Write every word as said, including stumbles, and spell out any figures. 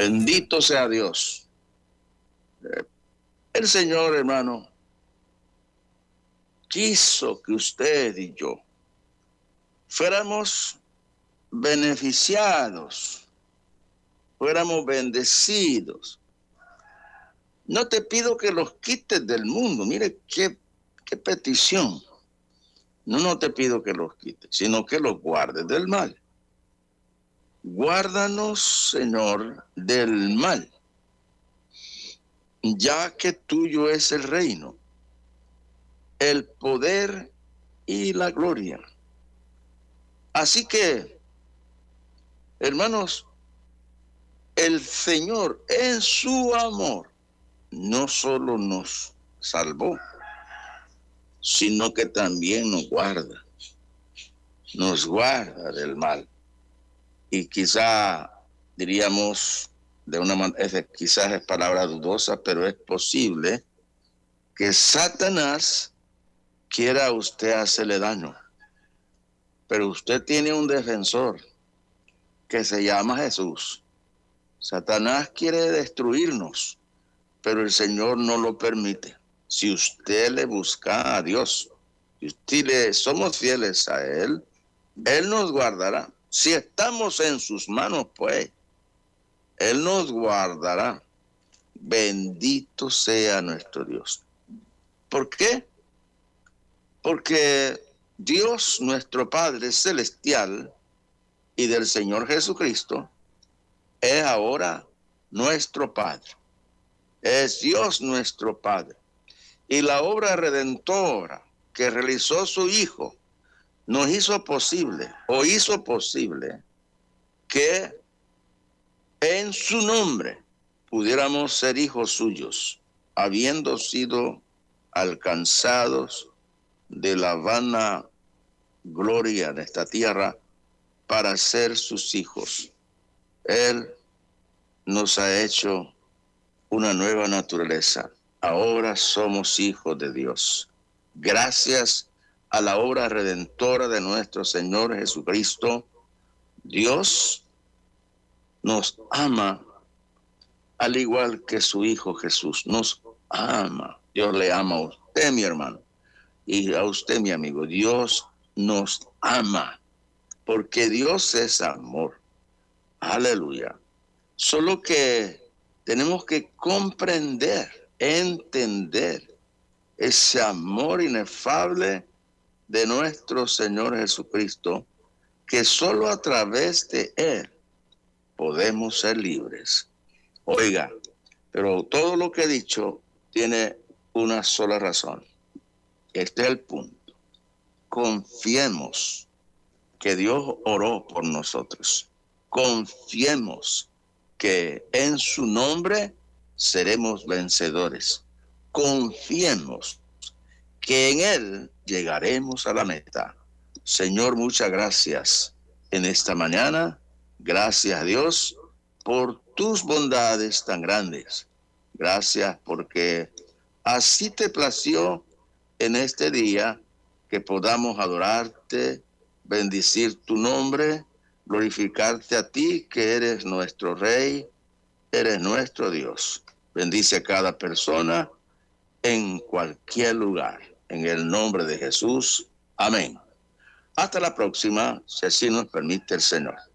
Bendito sea Dios. Eh, El Señor, hermano, quiso que usted y yo fuéramos beneficiados, fuéramos bendecidos. No te pido que los quites del mundo. Mire qué, qué petición. No, no te pido que los quites, sino que los guardes del mal. Guárdanos, Señor, del mal, ya que tuyo es el reino, el poder y la gloria. Así que, hermanos, el Señor en su amor no solo nos salvó, sino que también nos guarda, nos guarda del mal. Y quizá diríamos de una manera, quizás es palabra dudosa, pero es posible que Satanás quiera a usted hacerle daño. Pero usted tiene un defensor que se llama Jesús. Satanás quiere destruirnos, pero el Señor no lo permite. Si usted le busca a Dios, si usted le somos fieles a Él, Él nos guardará. Si estamos en sus manos, pues, Él nos guardará. Bendito sea nuestro Dios. ¿Por qué? Porque Dios, nuestro Padre Celestial, y del Señor Jesucristo, es ahora nuestro Padre. Es Dios nuestro Padre. Y la obra redentora que realizó su Hijo nos hizo posible, o hizo posible, que en su nombre pudiéramos ser hijos suyos, habiendo sido alcanzados de la vana gloria de esta tierra para ser sus hijos. Él nos ha hecho una nueva naturaleza. Ahora somos hijos de Dios. Gracias a la obra redentora de nuestro Señor Jesucristo, Dios nos ama al igual que su Hijo Jesús. Nos ama. Dios le ama a usted, mi hermano, y a usted, mi amigo. Dios nos ama porque Dios es amor. Aleluya. Solo que tenemos que comprender, entender ese amor inefable de nuestro Señor Jesucristo, que solo a través de Él podemos ser libres. Oiga, pero todo lo que he dicho tiene una sola razón. Este es el punto. Confiemos que Dios oró por nosotros. Confiemos que en su nombre seremos vencedores. Confiemos que en Él llegaremos a la meta. Señor, muchas gracias en esta mañana. Gracias a Dios por tus bondades tan grandes. Gracias porque así te plació en este día que podamos adorarte, bendecir tu nombre, glorificarte a ti que eres nuestro Rey, eres nuestro Dios. Bendice a cada persona en cualquier lugar. En el nombre de Jesús. Amén. Hasta la próxima, si así nos permite el Señor.